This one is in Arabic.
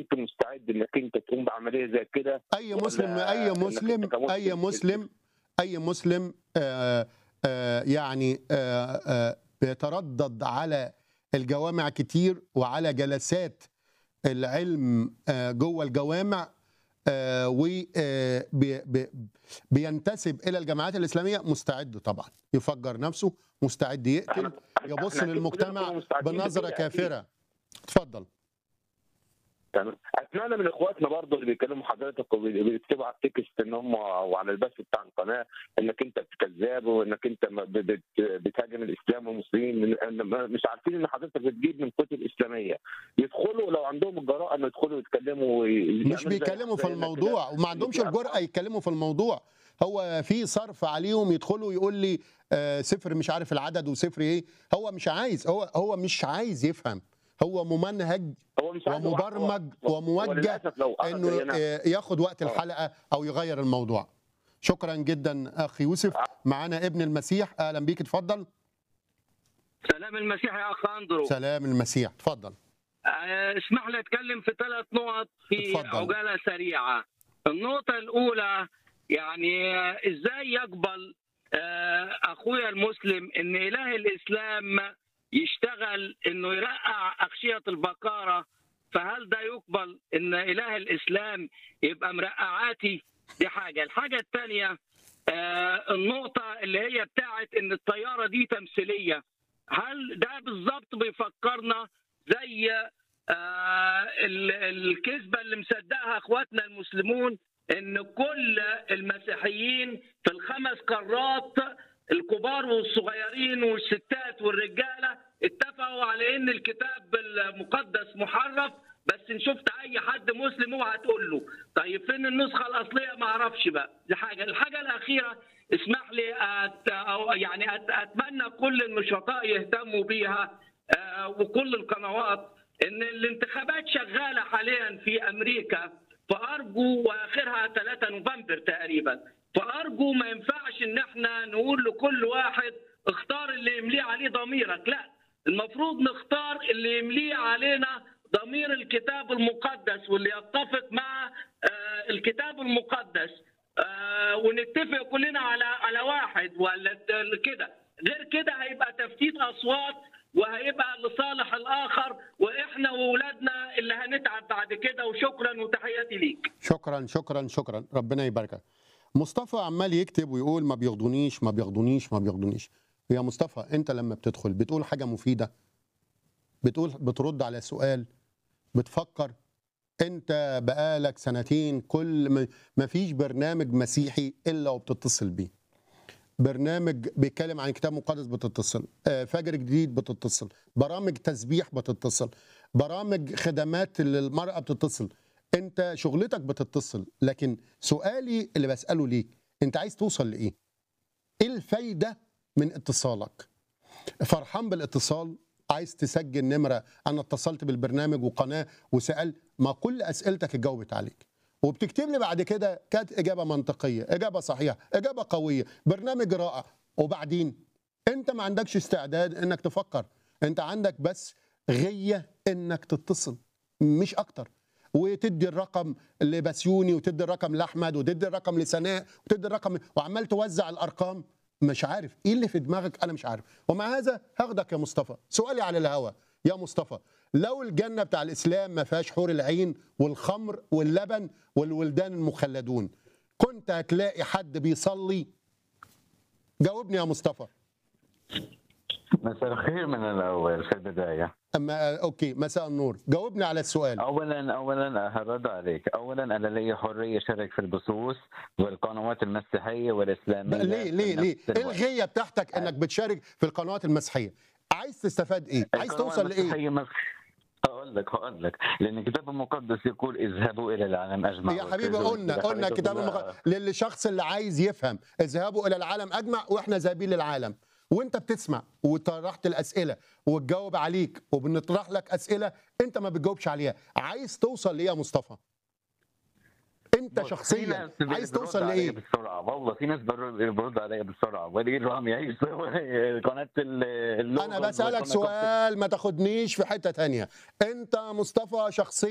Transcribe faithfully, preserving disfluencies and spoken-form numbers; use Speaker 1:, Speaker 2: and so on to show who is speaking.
Speaker 1: كنت مستعد انك انت تقوم بعمليه زي كده؟
Speaker 2: اي مسلم اي مسلم اي مسلم اي مسلم آآ آآ يعني آآ آآ بيتردد على الجوامع كتير وعلى جلسات العلم آآ جوه الجوامع آآ و آآ بي بي بينتسب الى الجماعات الاسلاميه، مستعد طبعا يفجر نفسه، مستعد يقتل، يبص للمجتمع بنظره كافره. اتفضل.
Speaker 1: تمام. اتمنى من اخواتنا برضه اللي بيكلموا حضرتك وبيكتبوا على التكست ان هم وعلى البث بتاع القناه انك انت كذاب وانك انت بتهاجم الاسلام والمسلمين، مش عارفين ان حضرتك بتجيب من كتب اسلاميه، يدخلوا لو عندهم الجراءه ان يدخلوا يتكلموا.
Speaker 2: مش بيتكلموا في الموضوع وما عندهمش الجرأه يتكلموا في الموضوع. هو في صرف عليهم يدخلوا يقول لي آه صفر مش عارف العدد وصفر ايه. هو مش عايز هو هو مش عايز يفهم. هو ممنهج ومبرمج وموجه انه ياخد وقت الحلقه او يغير الموضوع. شكرا جدا اخي يوسف. معانا ابن المسيح، اهلا بيك، اتفضل.
Speaker 3: سلام المسيح يا اخ اندرو.
Speaker 2: سلام المسيح، اتفضل.
Speaker 3: اسمح لي اتكلم في ثلاث نقط في اتفضل. عجاله سريعه. النقطه الاولى، يعني ازاي يقبل اخويا المسلم ان اله الاسلام يشتغل انه يرقع اغشيه البقره؟ فهل ده يقبل ان اله الاسلام يبقى مرقعاتي؟ دي حاجه. الحاجه الثانيه آه النقطه اللي هي بتاعت ان الطياره دي تمثيليه، هل ده بالظبط بيفكرنا زي آه الكذبه اللي مصدقها اخواتنا المسلمون ان كل المسيحيين في الخمس قارات الكبار والصغيرين والستات والرجاله اتفقوا على ان الكتاب المقدس محرف، بس ان شفت اي حد مسلم اوعى تقول له طيب فين النسخه الاصليه؟ ما اعرفش بقى. دي حاجه. الحاجه الاخيره اسمح لي أت أو يعني أت اتمنى كل النشطاء يهتموا بيها آه وكل القنوات ان الانتخابات شغاله حاليا في امريكا، فارجو واخرها ثلاثة نوفمبر تقريبا، فارجو ما ينفعش ان احنا نقول لكل واحد اختار اللي يمليه عليه ضميرك، لا، المفروض نختار اللي يمليه علينا ضمير الكتاب المقدس واللي يتفق مع آه الكتاب المقدس آه ونتفق كلنا على على واحد ولا كده. غير كده هيبقى تفتيت اصوات وهيبقى لصالح الاخر واحنا واولادنا اللي هنتعب بعد كده. وشكرا وتحياتي ليك.
Speaker 2: شكرا شكرا شكرا، ربنا يباركك. مصطفى عمال يكتب ويقول ما بياخدونيش ما بياخدونيش ما بياخدونيش. يا مصطفى انت لما بتدخل بتقول حاجه مفيده؟ بتقول بترد على سؤال؟ بتفكر؟ انت بقالك سنتين كل ما فيش برنامج مسيحي الا وبتتصل بيه. برنامج بيتكلم عن كتاب مقدس بتتصل، فجر جديد بتتصل، برامج تسبيح بتتصل، برامج خدمات للمرأة بتتصل. انت شغلتك بتتصل، لكن سؤالي اللي بسأله ليك انت عايز توصل لإيه؟ ايه الفايدة من اتصالك؟ فرحان بالاتصال؟ عايز تسجل نمرة انا اتصلت بالبرنامج وقناة وسأل؟ ما كل اسئلتك اتجاوبت عليك وبتكتب لي بعد كده كانت اجابه منطقيه، اجابه صحيحه، اجابه قويه، برنامج رائع. وبعدين انت ما عندكش استعداد انك تفكر، انت عندك بس غيه انك تتصل مش اكتر، وتدي الرقم لبسيوني وتدي الرقم لاحمد وتدي الرقم لسناء وتدي الرقم وعمال توزع الارقام. مش عارف ايه اللي في دماغك، انا مش عارف. ومع هذا هاخدك يا مصطفى، سؤالي على الهوا يا مصطفى، لو الجنة بتاع الإسلام ما فيهاش حور العين والخمر واللبن والولدان المخلدون، كنت هتلاقي حد بيصلي؟ جاوبني يا مصطفى.
Speaker 4: مساء الخير من الأول في البداية.
Speaker 2: أما أوكي، مساء النور. جاوبني على السؤال.
Speaker 4: أولا أولا هرد عليك. أولا أنا لي حرية شارك في البثوث والقنوات المسيحية والإسلامية.
Speaker 2: ليه ليه ليه؟ إيه الغية بتاعتك إنك بتشارك في القنوات المسيحية؟ عايز تستفاد ايه؟ عايز توصل لايه؟
Speaker 4: هقول لك هقول لك لان الكتاب المقدس يقول اذهبوا الى العالم اجمع.
Speaker 2: يا حبيبي قلنا قلنا الكتاب المقدس للشخص اللي عايز يفهم، اذهبوا الى العالم اجمع، واحنا ذاهبين للعالم. وانت بتسمع وطرحت الاسئله وتجاوب عليك وبنطرح لك اسئله انت ما بتجاوبش عليها. عايز توصل ليه يا مصطفى؟ انت شخصيا عايز توصل لايه؟
Speaker 4: بسرعه والله في ناس بيردوا عليا بسرعه وليه الرقم يعيش قناه
Speaker 2: انا بسالك سؤال ما تاخدنيش في حته ثانيه. انت مصطفى شخصيا